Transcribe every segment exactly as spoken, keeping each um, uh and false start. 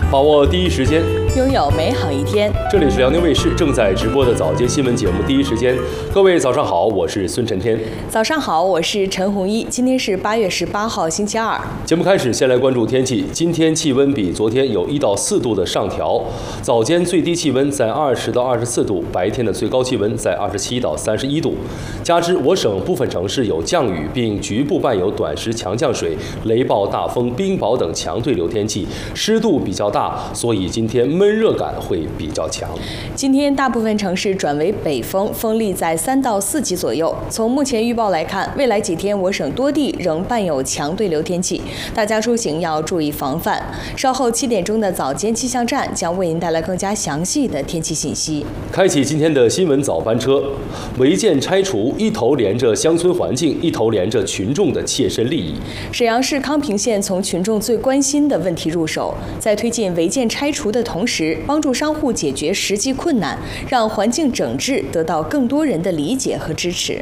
把握第一时间， 拥有美好一天。 这里是辽宁卫视正在直播的早间新闻节目《第一时间》，各位早上好，我是孙晨天。 早上好，我是陈红一。今天是八月十八号，星期二。 节目开始，先来关注天气。今天气温比昨天有一到四度的上调，早间最低气温在二十到二十四度，白天的最高气温在二十七到三十一度。加之我省部分城市有降雨，并局部伴有短时强降水、雷暴、大风、冰雹等强对流天气，湿度比较大，所以今天闷热感会比较强。 今天大部分城市转为北风，风力在三到四级左右。从目前预报来看，未来几天我省多地仍伴有强对流天气，大家出行要注意防范。稍后七点钟的早间气象站将为您带来更加详细的天气信息。 开启今天的新闻早班车，违建拆除一头连着乡村环境，一头连着群众的切身利益。 沈阳市康平县从群众最关心的问题入手，在推进违建拆除的同时，帮助商户解决实际困难，让环境整治得到更多人的理解和支持。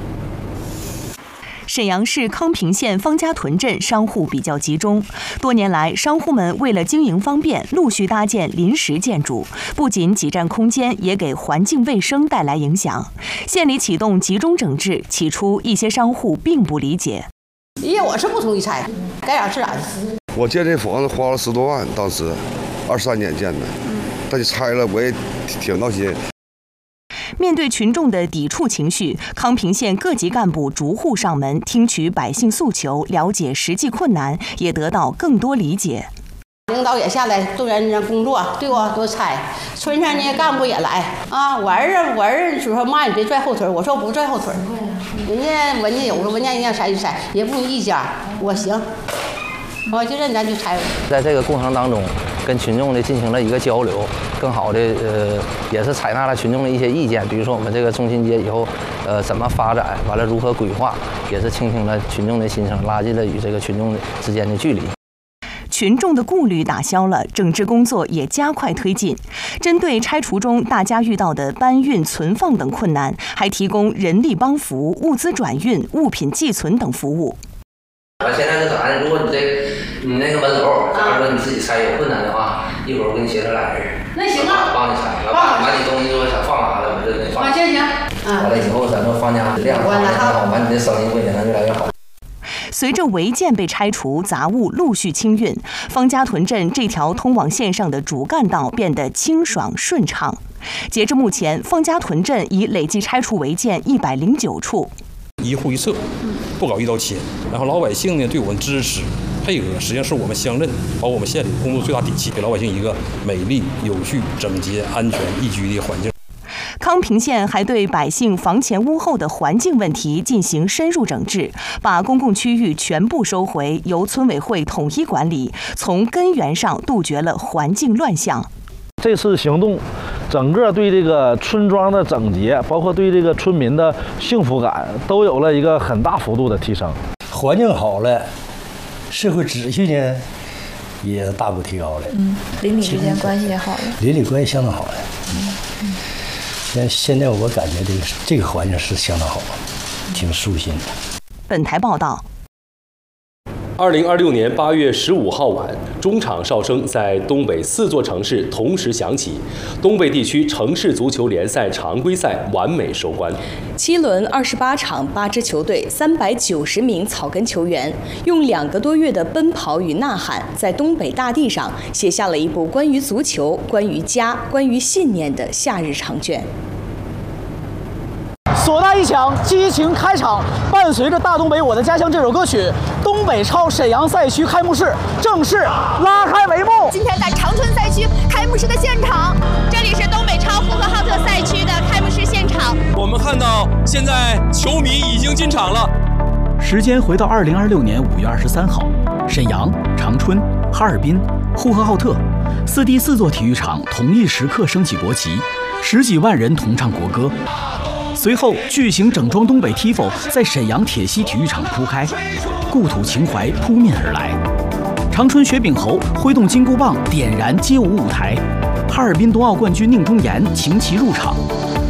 沈阳市康平县方家屯镇商户比较集中，多年来，商户们为了经营方便，陆续搭建临时建筑，不仅挤占空间，也给环境卫生带来影响。县里启动集中整治，起初一些商户并不理解。 咦，我是不同意拆，该咋是咋的。 我建这房子花了十多万，当时二三年建的，但是拆了我也挺闹心。 面对群众的抵触情绪，康平县各级干部逐户上门，听取百姓诉求，了解实际困难，也得到更多理解。 领导也下来动员人工作，对我都拆。村上那干部也来啊，我儿子我儿子说妈你别拽后腿，我说我不拽后腿。人家文件有个文件，人家拆就拆，也不用一家，我行，我就认咱就拆。 在这个过程当中，跟群众的进行了一个交流，更好的呃也是采纳了群众的一些意见，比如说我们这个中心街以后呃怎么发展，完了如何规划，也是倾听了群众的心声，拉近了与这个群众之间的距离。 群众的顾虑打消了，整治工作也加快推进。针对拆除中大家遇到的搬运、存放等困难，还提供人力帮扶、物资转运、物品寄存等服务。 我现在是咋的？如果你这你那个门楼，假如说你自己拆有困难的话，一会儿我给你协调俩人。 那行啊， 帮你拆，把把你东西如果想放哪了，我就给你放。 啊，行行。 完了以后咱们放家量放的很好，完你的生意会也能越来越好。 随着违建被拆除，杂物陆续清运，方家屯镇这条通往线上的主干道变得清爽顺畅。截至目前，方家屯镇已累计拆除违建一百零九处。 一户一策，不搞一刀切，然后老百姓呢对我们支持配合，实际上是我们乡镇包括我们县里工作最大底气，给老百姓一个美丽、有序、整洁、安全、宜居的环境。 康平县还对百姓房前屋后的环境问题进行深入整治，把公共区域全部收回，由村委会统一管理，从根源上杜绝了环境乱象。 这次行动，整个对这个村庄的整洁，包括对这个村民的幸福感，都有了一个很大幅度的提升。 环境好了，社会秩序呢也大幅提高了。 嗯，邻里之间关系也好了。 邻里关系相当好了。嗯嗯。现现在我感觉这个这个环境是相当好，挺舒心的。 本台报道。 二零二六年八月十五号晚，中场哨声在东北四座城市同时响起，东北地区城市足球联赛常规赛完美收官。 七轮二十八场，八支球队，三百九十名草根球员，用两个多月的奔跑与呐喊，在东北大地上写下了一部关于足球、关于家、关于信念的夏日长卷。 唢呐一响，激情开场。伴随着《大东北我的家乡》这首歌曲，东北超沈阳赛区开幕式正式拉开帷幕。 今天在长春赛区开幕式的现场，这里是东北超呼和浩特赛区的开幕式现场。 我们看到现在球迷已经进场了。 时间回到二零二六年五月二十三号，沈阳、长春、哈尔滨、呼和浩特四地四座体育场同一时刻升起国旗，十几万人同唱国歌。随后，巨型整装东北 T I F O 在沈阳铁西体育场铺开，故土情怀扑面而来。长春雪饼猴挥动金箍棒，点燃街舞舞台；哈尔滨冬奥冠军宁中岩擎旗入场，